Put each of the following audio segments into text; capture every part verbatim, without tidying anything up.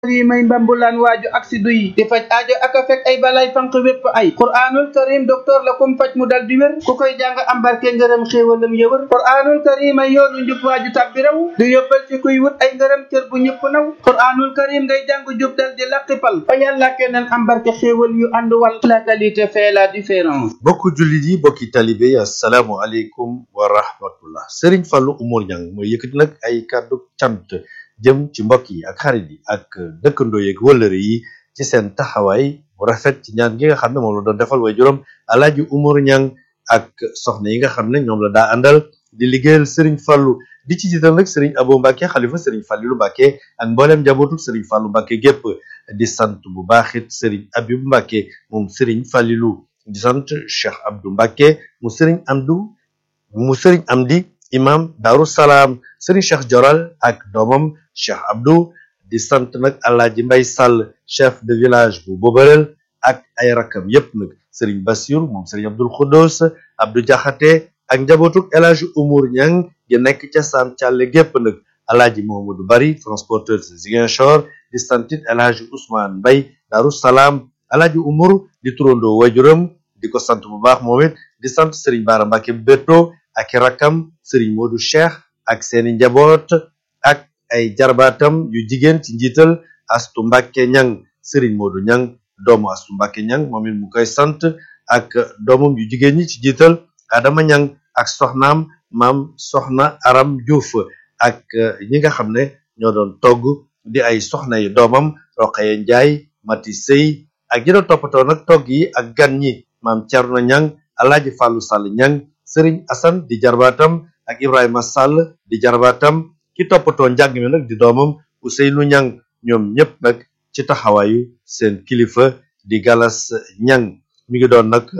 yi may mbambulaan waaju aksi duyi di faj aajo ak a fekk ay balay fanq wépp ay qur'aanul karim docteur la kum faj mu dal di wér ku koy jàng am barke ngërëm xéewalam yëwër qur'aanul karim ay yoonu njub waaju tàbbi raw di yóbbal ci kuy wut ay ngërëm cër bu ñëpp naw qur'aanul karim ngay jàng jub dal di laqipal fa yàlla keneen am barke xéewal yu ànd wal la qualité fait la différence. bokku jullit yi bokki talibe yi assalaamu aleykum wa rahmatullah. Serigne Fallou Oumar Niang mooy yëkkati nag ay kàddu cant jëm ci mbokk yi ak xarit yi ak dëkkandoo yeeg wëllëre yi ci seen taxawaay bu rafet ci ñaan gi nga xam ne moom la doon defal way juróom Alaaji Oumar Niang ak soxna yi nga xam ne ñoom la daa àndal di liggéeyal Serigne Fallou di ci jiital nag Serigne Abo Mbacke xalifa Serigne Fallilou Mbacke ak mboolem njabootu Serigne Fallou Mbacke gépp di sant bu baaxit Serigne Abibou Mbacke moom Serigne Fallilou di sant Cheikh Abdou Mbacke mu Serigne Amdou mu Serigne Amdi imam Daaru Salaam Serigne Cheikh Joral ak doomam Cheikh Abdou di sant nag Alaaji Mbay Sall chef de village bu Bobarel ak ay rakam yépp nag Serigne Bassirou moom Serigne Abdoul Khoudous Abdou Diakhaté ak njabootuk El Hadji Oumar Niang gi nekk ca Sam Thialé gépp nag Alaaji Mohamadou Bari transporteur de Ziguinchor di santit El Hadji Ousmane Mbay Daaru Salaam Alaaji Oumar di turandoo wajuram di ko sant bu baax moom it di sant Serigne Bara Mbacke Beto ak rakam Serigne Modou Cheikh ak seeni njaboot ak ay jarbaatam yu jigéen ci njiital Astu Mbacke Niang Serigne Modou Niang doomu Astu Mbacke Niang moom it mu koy sant ak doomam yu jigéen ñi ci njiital Adama Niang ak soxnaam maam soxna Aram Diouf ak ñi nga xam ne ñoo doon togg di ay soxna yi doomam Roqaye Njaay Mati Sey ak ñi doon toppatoo nag togg yi ak gan ñi maam Thierno Niang Alaaji Fallou Sall Niang Serigne Assane di jarbaatam ak Ibrahima Sall di jarbaatam ki toppatoo njàng mi nag di doomam Ousseynou Niang ñoom ñëpp nag ci taxawaayu seen kilifa di Galas Niang mi ngi doon nag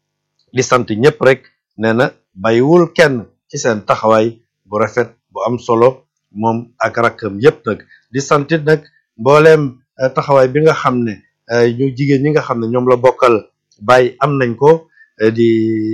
di sant ñëpp rek nee na bàyyiwul kenn ci seen taxawaay bu rafet bu am solo moom ak rakkam yëpp nag di santit nag mbooleem taxawaay bi nga xam ne ñu jigéen ñi nga xam ne ñoom la bokkal bàyyi am nañ ko di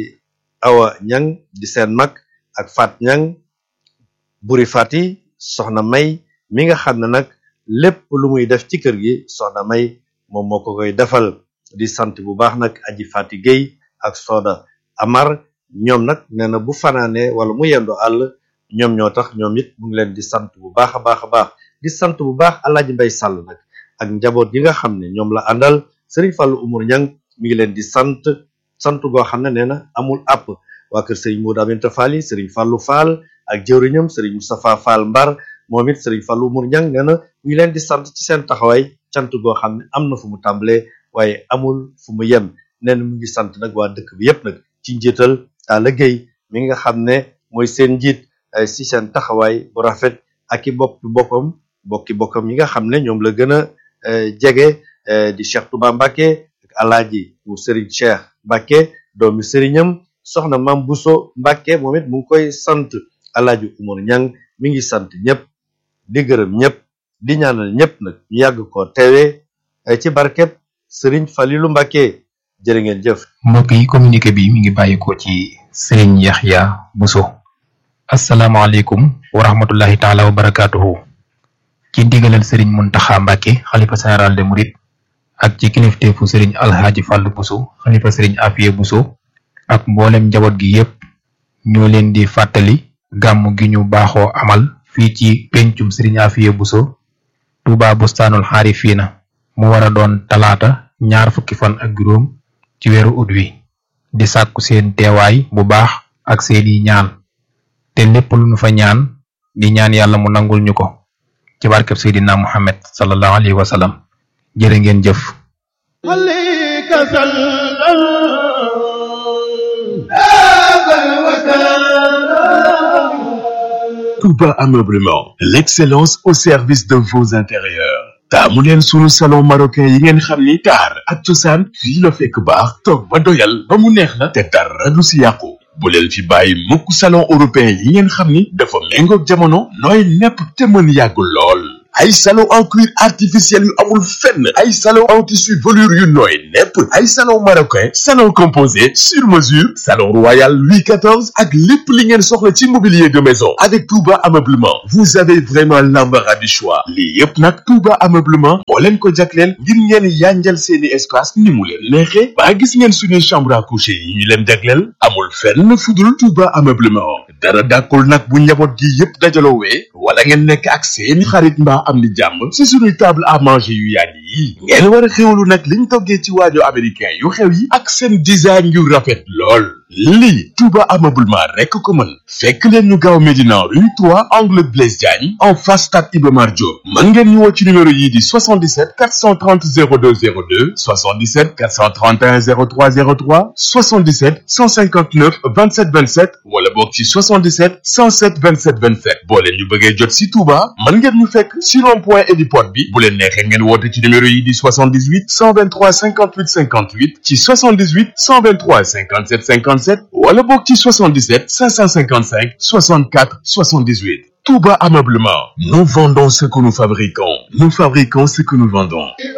Awa Niang di seen mag ak Fat Niang Buri Fati soxna May mi nga xam ne nag lépp lu muy def ci kër gi soxna May moom moo ko koy defal di sant bu baax nag Aji Fati Gueye ak Soda Amar ñoom nag nee na bu fanaane wala mu yendoo àll ñoom ñoo tax ñoom it mu ngi leen di sant bu baax a baax a baax di sant bu baax Alaaji Mbay Sall nag ak njaboot yi nga xam ne ñoom la àndal Serigne Fallou Oumar Niang mi ngi leen di sant sant goo xam ne nee na amul àpp waa kër Serigne Modou Aminta Fall yi Serigne Fallou Fall ak jëwriñam Serigne Moustapha Fall Mbar moom it Serigne Fallou Oumar Niang nee na mu ngi leen di sant ci seen taxawaay cant goo xam ne am na fu mu tàmbalee waaye amul fu mu yem nee na mu ngi sant nag waa dëkk bi yépp nag ci njiital Talla Gueye mi nga xam ne mooy seen njiit si seen taxawaay bu rafet ak i bokki boppam bokki bokkam yi nga xam ne ñoom la gën a jege di Cheikh Touba Mbacke ak Alaaji mu Serigne Cheikh Mbacke doomi Serignam soxna Mam Bousso Mbacke moom it mu ngi koy sant Alaaji Oumar Niang mi ngi sant ñëpp di gërëm ñëpp di ñaanal ñëpp nag ñu yàgg ko teewee ci barkeb Serigne Falilou Mbacke jërë ngeen jëf. mbokk yi communiqué bi mi ngi bàyyikoo ci Serigne Yaxya Bousso. asalaamaaleykum wa rahmatullahi taala wa barakaatuhu. ci ndigalal Serigne Mountakha Mbacke xalifa général de Mouride ak ci kilifteefu Serigne Alhaji Fallou Bousso xalifa Serigne Afiye Bousso ak mboolem njaboot gi yépp ñoo leen di fàttali gàmm gi ñu baaxoo amal fii ci pencum Serigne Afiye Bousso Touba Bustaanul Xaarifiina mu war a doon talaata ñaar fukki fan ak juróom ci weeru ut wi di sàkku seen teewaay bu baax ak seeni ñaan te lépp lu nu fa ñaan di ñaan yàlla mu nangul ñu ko ci barkeb Seydina Muhammad sallallahu alayhi wa sallam jërë ngeen jëf. Touba Ameublement, l'excellence au service de vos intérieurs. taamu leen sunu salon marocain yi ngeen xam ni taar ak cosaan fii la fekk baax toog ba doyal ba mu neex la te dara du si yàqu bu leen fi bàyyi mukk salon européen yi ngeen xam ni dafa méngoog jamono nooy nepp te mën yàgg lool ay salon en cuir artificiel yu amul fenn ay salon en tissu velours yu nooy nepp ay salon marocain salon composé sur mesure salon royal Louis quatorze ak lépp li ngeen soxla ci mobilier de maison avec Touba Ameublement vous avez vraiment l'embarras du choix lii yëpp nag Touba Ameublement moo leen ko jagleel ngir ngeen yanjal seeni espace ni mu leen neexee ba gis ngeen suñuy chambre à coucher yi ñu leen jagleel amul fenn fudul Touba Ameublement dara dàkkul nag bu njaboot gi yëpp dajaloowee wala ngeen nekk ak seeni xarit mbaa am ni jàmm ci suñuy table à manger yu yàgg yi ngeen war a xewlu nag liñ toggee ci waajo américain yu xew yi ak seen design yu rafet lool lii Touba Ameublement rekk ko mën fekk leen ñu gaaw Médina rue trois angle Blaise Diagne en face stade Iba Mar Diop mën ngeen ñu woo ci numéro yii di soixante-dix-sept quatre cent trente zéro deux zéro deux soixante-dix-sept quatre cent trente et un zéro trois zéro trois soixante-dix-sept cent cinquante-neuf vingt-sept vingt-sept wala boog ci soixante-dix-sept cent sept vingt-sept vingt-sept boo leen ñu bëggee jot si Touba mën ngeen ñu fekk si rond-point Héliport bi bu leen neexee ngeen woote ci numéro yii di soixante-dix-huit cent vingt-trois cinquante-huit cinquante-huit ci soixante-dix-huit cent vingt-trois cinquante-sept cinquante-sept wala boog ci soixante-dix-sept cinq cent cinquante-cinq soixante-quatre soixante-dix-huit. Touba Ameublement. Nous vendons ce que nous fabriquons. Nous fabriquons ce que nous vendons.